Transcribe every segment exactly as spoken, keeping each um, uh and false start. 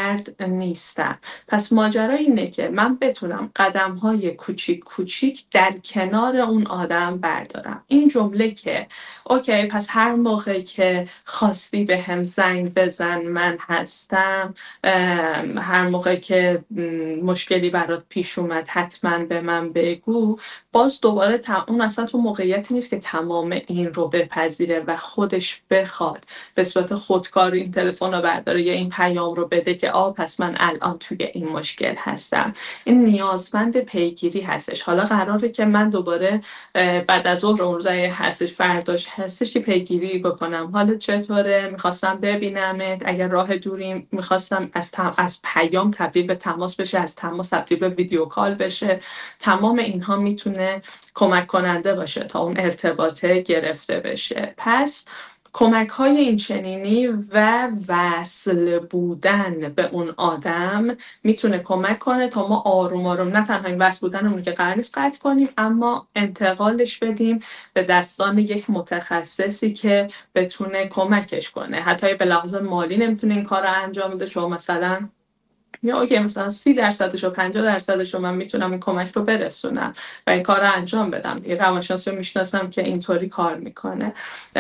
فرد نیستم. پس ماجرا اینه که من بتونم قدم‌های کوچیک کوچیک در کنار اون آدم بردارم. این جمله که اوکی پس هر موقع که خواستی به هم زنگ بزن من هستم، هر موقع که مشکلی برات پیش اومد حتما به من بگو، باز دوباره تم... اون اصلا تو موقعیتی نیست که تمام این رو بپذیره و خودش بخواد به صورت خودکار این تلفن رو برداره یا این پیام رو بده که آ پس من الان توی این مشکل هستم. این نیازمند پیگیری هستش. حالا قراره که من دوباره بعد از ظهر اون روزای هستش فرداش هستش که پیگیری بکنم حالت چطوره، میخواستم ببینمت، اگر راه دوریم میخواستم از, تم... از پیام تبدیل به تماس بشه، از تماس تبدیل به ویدیو کال بشه. تمام اینها میتونه کمک کننده باشه تا اون ارتباطه گرفته بشه. پس کمک های این چنینی و وصل بودن به اون آدم میتونه کمک کنه تا ما آروم آروم نه تنها این وصل بودنمون که قرار نیست قطع کنیم، اما انتقالش بدیم به دستان یک متخصصی که بتونه کمکش کنه. حتی به لحاظ مالی نمیتونه این کار رو انجام بده، چون مثلا یا اوکی مثلا سی درصدش و پنجاه درصدش رو من میتونم این کمک رو برسونم و این کار رو انجام بدم. یه روانشناسی رو میشناسم که اینطوری کار میکنه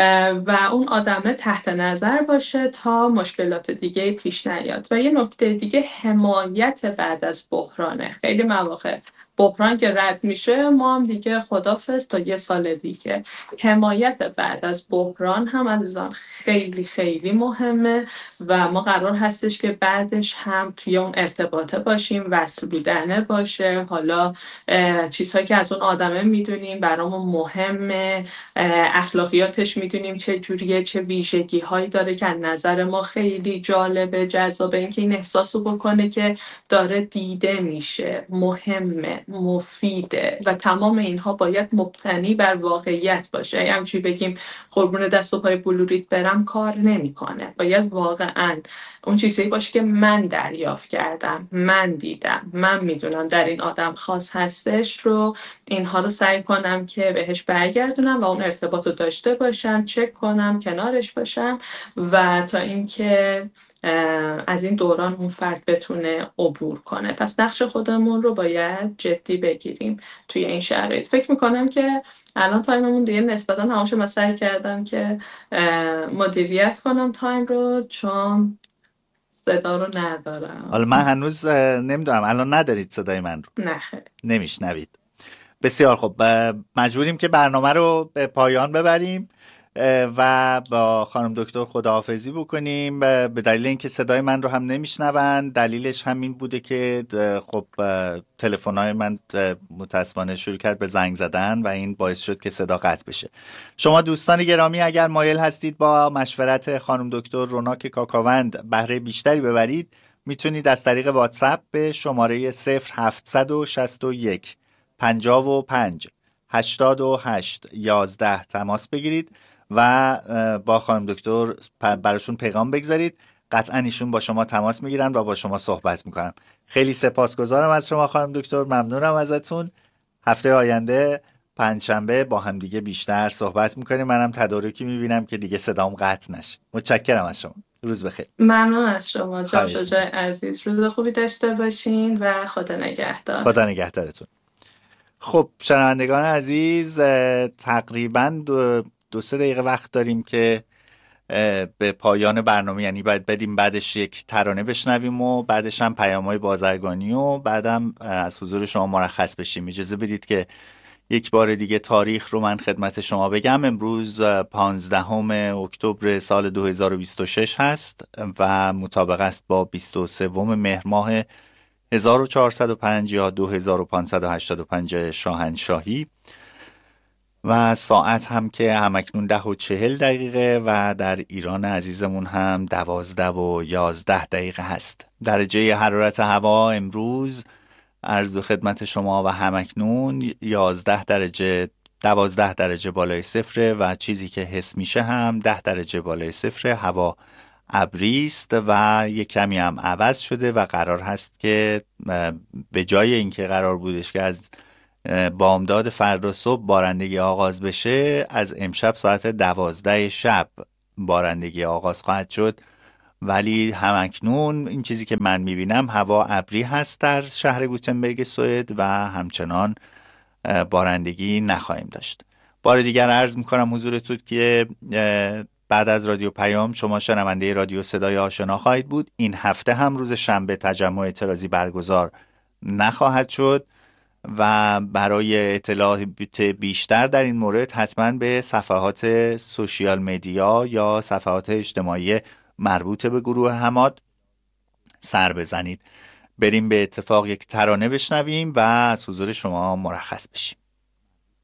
و اون آدمه تحت نظر باشه تا مشکلات دیگه پیش نیاد. و یه نکته دیگه حمایت بعد از بحرانه. خیلی مواقع بحران که رد میشه ما هم دیگه خدافظ تا یه سال دیگه. حمایت بعد از بحران هم عزیزان خیلی خیلی مهمه و ما قرار هستش که بعدش هم توی اون ارتباطه باشیم، وصل بودنه باشه. حالا چیزهایی که از اون آدمه میدونیم برامون مهمه، اخلاقیاتش میدونیم چه جوریه، چه ویژگی هایی داره که از نظر ما خیلی جالبه، جذابه، اینکه این احساسو بکنه که داره دیده میشه، مهمه، مفیده و تمام اینها باید مبتنی بر واقعیت باشه. یعنی چی بگیم قربون دست و پای بلوریت برم کار نمیکنه. باید واقعا اون چیزی باشه که من دریافت کردم، من دیدم، من میدونم در این آدم خاص هستش رو اینها رو سعی کنم که بهش برگردونم و اون ارتباط رو داشته باشم، چک کنم، کنارش باشم و تا اینکه از این دوران اون فرد بتونه عبور کنه. پس نقش خودمون رو باید جدی بگیریم توی این شرایط. فکر میکنم که الان تایممون دیگه نسبتا تمامش. من سعی کردم که مدیریت کنم تایم رو چون صدا رو ندارم. حالا من هنوز نمیدونم الان ندارید صدای من رو؟ نه خیلی نمیشنوید. بسیار خب، مجبوریم که برنامه رو به پایان ببریم و با خانم دکتر خداحافظی بکنیم به دلیل اینکه صدای من رو هم نمیشنون. دلیلش همین بوده که خب تلفن‌های من متاسفانه شروع کرد به زنگ زدن و این باعث شد که صدا قطع بشه. شما دوستان گرامی اگر مایل هستید با مشورت خانم دکتر روناک کاکاوند بهره بیشتری ببرید، میتونید از طریق واتساپ به شماره صفر هفتصد و شصت و یک پنجاه و پنج هشتاد و هشت یازده تماس بگیرید و با خانم دکتر براشون پیغام بگذارید. قطعا ایشون با شما تماس میگیرن و با شما صحبت میکنن. خیلی سپاسگزارم از شما خانم دکتر، ممنونم ازتون. هفته آینده پنجشنبه با هم دیگه بیشتر صحبت میکنیم. منم تدارکی میبینم که دیگه صدام قطع نشه. متشکرم از شما. روز بخیر. ممنون از شما جناب شجاع عزیز. روز خوبی داشته باشین و خدا نگهدار. خدا نگهدارتون. خب شنوندگان عزیز، تقریبا دو, دو سه دقیقه وقت داریم که به پایان برنامه، یعنی باید بدیم بعدش یک ترانه بشنویم و بعدش هم پیام‌های بازرگانی و بعدم از حضور شما مرخص بشیم. اجازه بدید که یک بار دیگه تاریخ رو من خدمت شما بگم. امروز پانزدهم اکتبر سال دو هزار و بیست و شش هست و مطابق است با بیست و سوم مهر ماه هزار و چهارصد و پنج یا دو هزار و پانصد و هشتاد و پنج شاهنشاهی و ساعت هم که همکنون ده و چهل دقیقه و در ایران عزیزمون هم دوازده و یازده دقیقه هست. درجه حرارت هوا امروز عرض به خدمت شما و همکنون یازده درجه دوازده درجه بالای صفر و چیزی که حس میشه هم ده درجه بالای صفر. هوا ابری است و یک کمی هم عوض شده و قرار هست که به جای اینکه قرار بودش که از بامداد فردا صبح بارندگی آغاز بشه، از امشب ساعت دوازده شب بارندگی آغاز خواهد شد ولی همکنون این چیزی که من میبینم هوا ابری هست در شهر گوتنبرگ سوئد و همچنان بارندگی نخواهیم داشت. بار دیگر عرض میکنم حضورتون که بعد از رادیو پیام شما شنونده رادیو صدای آشنا خواهید بود. این هفته هم روز شنبه تجمع اعتراضی برگزار نخواهد شد و برای اطلاعات بیشتر در این مورد حتما به صفحات سوشیال مدیا یا صفحات اجتماعی مربوط به گروه حماد سر بزنید. بریم به اتفاق یک ترانه بشنویم و از حضور شما مرخص بشیم.